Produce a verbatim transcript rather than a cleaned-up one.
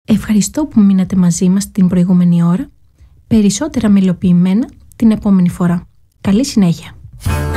Ευχαριστώ που μείνατε μαζί μας την προηγούμενη ώρα. Περισσότερα μελοποιημένα την επόμενη φορά. Καλή συνέχεια.